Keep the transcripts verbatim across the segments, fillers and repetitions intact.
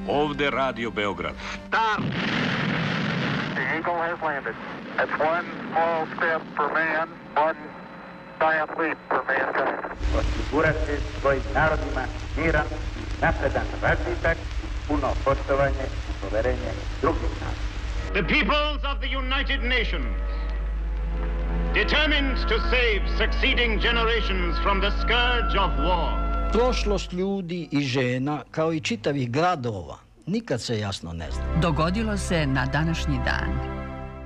Ovde Radio Beograd. Start! The Eagle has landed. That's one small step for man, one giant leap for mankind. Osigurati svojim narodima miran i napredan razvitak, puno poštovanje i poverenje drugih naroda. The peoples of the United Nations, determined to save succeeding generations from the scourge of war. Prošlost ljudi i žena, kao i čitavih gradova, nikad se jasno ne zna. Dogodilo se na današnji dan.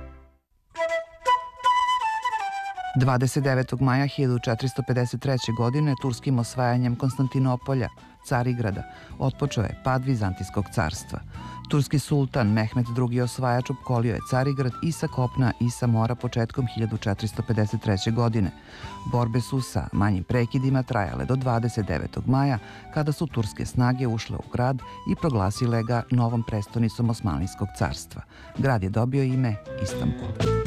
dvadeset devetog maja hiljadu četiristo pedeset treće. godine turskim osvajanjem Konstantinopolja, Carigrada, otpočeo je pad Vizantijskog carstva. Turski sultan Mehmed drugi. osvajač opkolio je Carigrad i sa kopna i sa mora početkom hiljadu četiristo pedeset treće. godine. Borbe su sa manjim prekidima trajale do dvadeset devetog maja, kada su turske snage ušle u grad i proglasile ga novom prestonicom Osmanlijskog carstva. Grad je dobio ime Istanbul.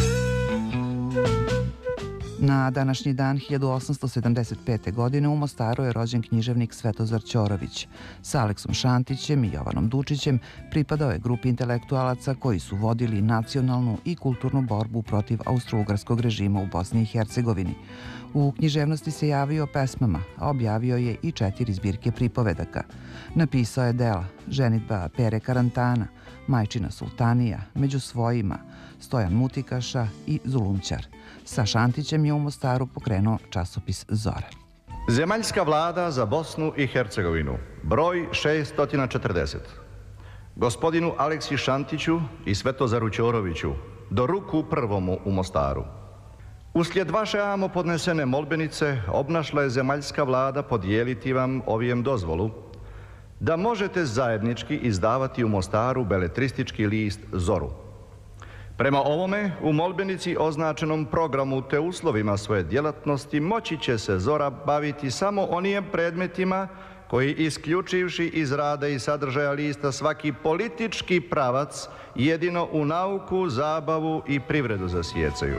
Na današnji dan hiljadu osamsto sedamdeset pete. godine u Mostaru je rođen književnik Svetozar Ćorović. Sa Aleksom Šantićem i Jovanom Dučićem pripadao je grupi intelektualaca koji su vodili nacionalnu i kulturnu borbu protiv austro-ugarskog režima u Bosni i Hercegovini. U književnosti se javio pesmama, a objavio je i četiri zbirke pripovedaka. Napisao je dela Ženidba Pere Karantana, Majčina sultanija, Među svojima, Stojan Mutikaša i Zulumčar. Sa Šantićem je u Mostaru pokrenuo časopis Zora. Zemaljska vlada za Bosnu i Hercegovinu, broj šesto četrdeset. Gospodinu Aleksi Šantiću i Svetozaru Ćoroviću, do ruku prvomu u Mostaru. Uslijed vaše amo podnesene molbenice, obnašla je zemaljska vlada podijeliti vam ovijem dozvolu da možete zajednički izdavati u Mostaru beletristički list Zoru. Prema ovome, u molbenici označenom programu te uslovima svoje djelatnosti moći će se Zora baviti samo onijem predmetima koji, isključivši iz rada i sadržaja lista svaki politički pravac, jedino u nauku, zabavu i privredu zasijecaju.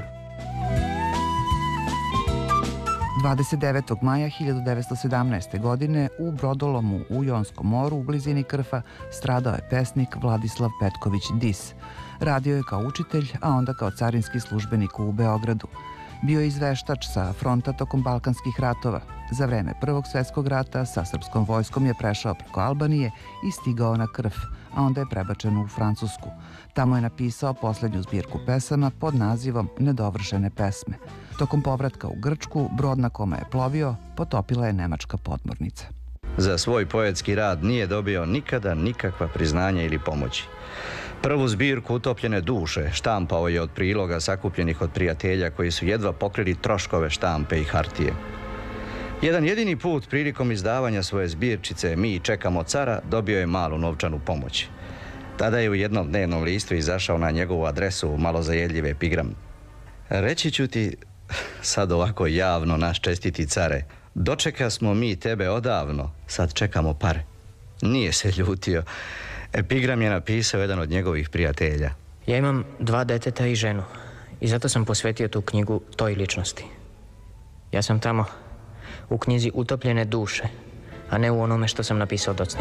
dvadeset devetog maja hiljadu devetsto sedamnaeste. godine u brodolomu u Jonskom moru u blizini Krfa stradao je pesnik Vladislav Petković Dis. Radio je kao učitelj, a onda kao carinski službenik u Beogradu. Bio je izveštač sa fronta tokom Balkanskih ratova. Za vreme Prvog svjetskog rata sa srpskom vojskom je prešao preko Albanije i stigao na Krf, a onda je prebačen u Francusku. Tamo je napisao poslednju zbirku pesama pod nazivom Nedovršene pesme. Tokom povratka u Grčku, brod na kome je plovio potopila je nemačka podmornica. Za svoj poetski rad nije dobio nikada nikakva priznanja ili pomoći. Prvu zbirku Utopljene duše štampao je od priloga sakupljenih od prijatelja koji su jedva pokrili troškove štampe i hartije. Jedan jedini put prilikom izdavanja svoje zbirčice Mi čekamo cara dobio je malu novčanu pomoć. Tada je u jednom dnevnom listu izašao na njegovu adresu malo zajedljiv epigram. Reći ću ti sad ovako javno, naš čestiti care, dočeka smo mi tebe odavno, sad čekamo pare. Nije se ljutio. Epigram je napisao jedan od njegovih prijatelja. Ja imam dva deteta i ženu i zato sam posvetio tu knjigu toj ličnosti. Ja sam tamo u knjizi Utopljene duše, a ne u onome što sam napisao docni.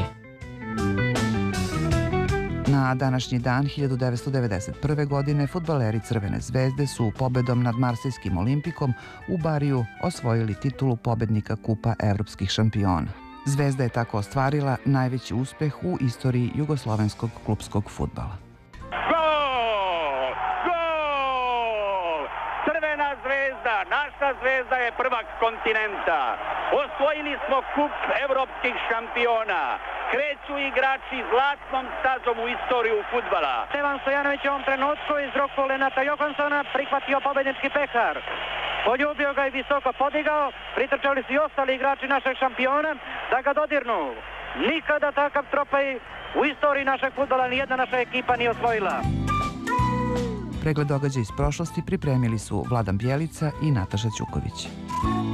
Na današnji dan hiljadu devetsto devedeset prve. godine fudbaleri Crvene zvezde su pobedom nad Marsejskim Olimpikom u Bariju osvojili titulu pobednika Kupa evropskih šampiona. Zvezda je tako ostvarila najveći uspeh u istoriji jugoslovenskog klupskog fudbala. Gol! Gol! Crvena zvezda, naša zvezda je prvak kontinenta. Osvojili smo kup evropskih šampiona. Kreću igrači zlatnom stazom u istoriju fudbala. Stevan Stojanović u ovom trenutku iz ruku Lenata Johansona prihvatio pobednički pehar. Poljubio ga i visoko podigao, pritrčali su i ostali igrači našeg šampiona da ga dodirnu. Nikada takav trofej u istoriji našeg fudbala nijedna naša ekipa nije osvojila. Pregled događaja iz prošlosti pripremili su Vladan Bjelica i Nataša Ćuković.